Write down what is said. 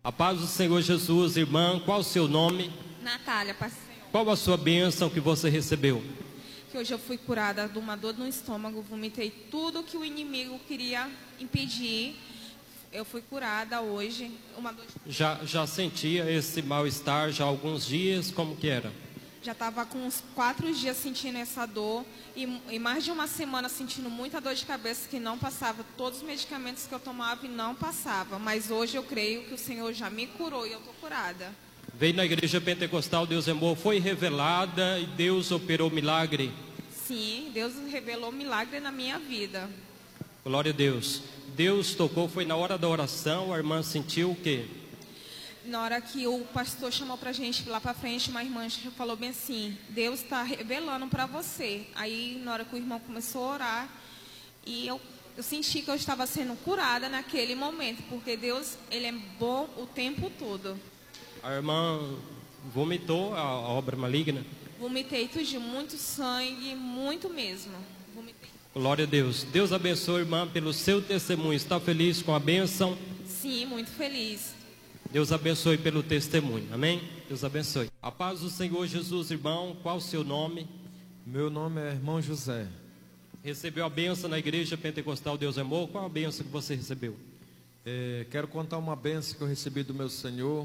A paz do Senhor Jesus, irmã, qual o seu nome? Natália, paz do Senhor. Qual a sua bênção que você recebeu? Que hoje eu fui curada de uma dor no estômago, vomitei tudo que o inimigo queria impedir. Eu fui curada hoje. Uma dor Já sentia esse mal-estar já há alguns dias? Como que era? Já estava com uns 4 dias sentindo essa dor e mais de uma semana sentindo muita dor de cabeça que não passava. Todos os medicamentos que eu tomava e não passava. Mas hoje eu creio que o Senhor já me curou e eu estou curada. Veio na igreja pentecostal, Deus amor, foi revelada e Deus operou milagre. Sim, Deus revelou milagre na minha vida. Glória a Deus. Deus tocou, foi na hora da oração, a irmã sentiu o quê? Na hora que o pastor chamou pra gente lá pra frente, uma irmã falou bem assim: Deus está revelando para você. Aí na hora que o irmão começou a orar, e eu senti que eu estava sendo curada naquele momento, porque Deus, Ele é bom o tempo todo. A irmã vomitou a obra maligna? Vomitei tudo de muito sangue, muito mesmo. Vomitei. Glória a Deus. Deus abençoe, irmã, pelo seu testemunho. Está feliz com a bênção? Sim, muito feliz. Deus abençoe pelo testemunho, amém? Deus abençoe. A paz do Senhor Jesus, irmão, qual o seu nome? Meu nome é irmão José. Recebeu a bênção na igreja pentecostal Deus Amor? Qual a bênção que você recebeu? Quero contar uma bênção que eu recebi do meu Senhor.